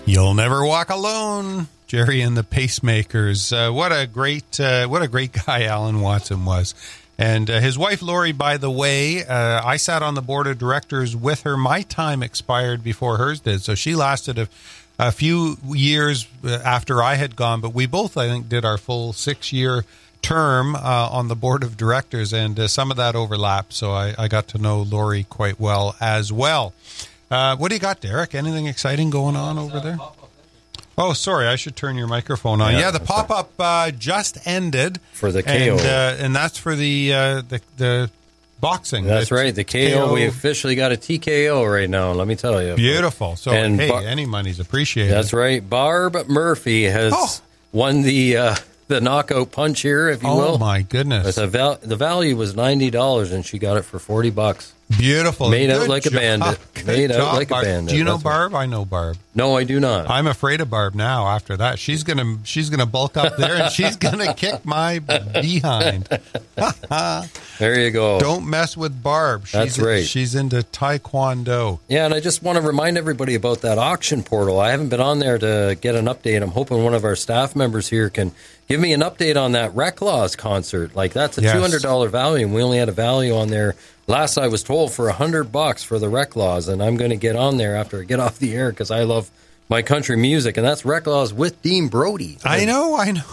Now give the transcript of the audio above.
You'll Never Walk Alone, Jerry and the Pacemakers. What a great guy Alan Watson was. And his wife, Lori, by the way, I sat on the board of directors with her. My time expired before hers did, so she lasted a few years after I had gone. But we both, I think, did our full 6-year term on the board of directors, and some of that overlapped, so I got to know Lori quite well as well. What do you got, Derek? Anything exciting going on over there? Oh, sorry, I should turn your microphone on. Yeah, the pop-up just ended. For the KO. And that's for the boxing. That's right, the KO. We officially got a TKO right now, let me tell you. Beautiful. So, any money's appreciated. That's right. Barb Murphy has won the knockout punch here, if you will. Oh, my goodness. The value was $90, and she got it for $40. Beautiful. Made out like a bandit. Made out like a bandit. Do you know Barb? I know Barb. No, I do not. I'm afraid of Barb now after that. She's gonna bulk up there, and she's going to kick my behind. There you go. Don't mess with Barb. That's right. She's into Taekwondo. Yeah, and I just want to remind everybody about that auction portal. I haven't been on there to get an update. I'm hoping one of our staff members here can give me an update on that Reclaws concert. Like, that's a $200 value, and we only had a value on there, last I was told, for $100 for the Reclaws, and I'm going to get on there after I get off the air because I love my country music, and that's Reclaws with Dean Brody. I know.